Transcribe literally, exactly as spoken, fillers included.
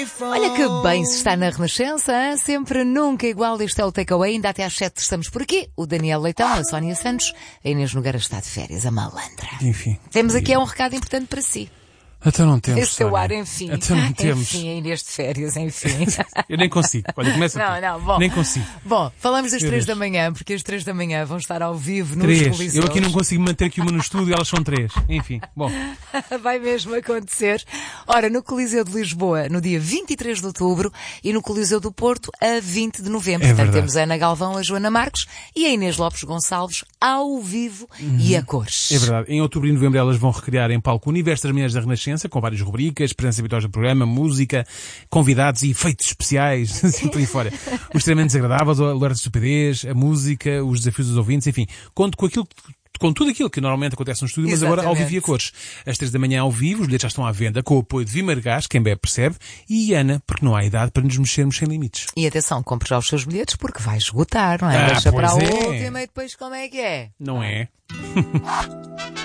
Olha que bem se está na Renascença, hein? Sempre, nunca igual. Este é o Takeaway. Ainda até às sete estamos por aqui. O Daniel Leitão, a Sónia Santos, a Inês Nogueira está de férias, a malandra. Enfim. Temos aqui é um recado importante para si. Até não temos. Esse seu ar, enfim. Até não temos. Enfim, a Inês de férias, enfim. Eu nem consigo. Olha, começa Não, tu. não, bom. Nem consigo. Bom, falamos das Meu três Deus. da manhã, porque as três da manhã vão estar ao vivo nos Três. Coliseus. Eu aqui não consigo manter aqui uma no estúdio e elas são três. Enfim, bom. Vai mesmo acontecer. Ora, no Coliseu de Lisboa, no dia vinte e três de outubro, e no Coliseu do Porto, a vinte de novembro. É Portanto, verdade. temos a Ana Galvão, a Joana Marques e a Inês Lopes Gonçalves ao vivo e a cores. É verdade. Em outubro e novembro elas vão recriar em palco o Universo das Mulheres da Renascença, com várias rubricas, presença habituais do programa, música, convidados e efeitos especiais, assim por aí fora. Os extremamente desagradáveis, o alerta de estupidez, a música, os desafios dos ouvintes, enfim. Conto com aquilo com tudo aquilo que normalmente acontece no estúdio, mas agora ao vivo e a cores. Às três da manhã ao vivo, os bilhetes já estão à venda, com o apoio de Vimargás, quem bebe percebe, e Ana, porque não há idade para nos mexermos sem limites. E atenção, compre já os seus bilhetes porque vai esgotar, não é? Ah, Deixa para a pois é. última e depois como é que é? Não é?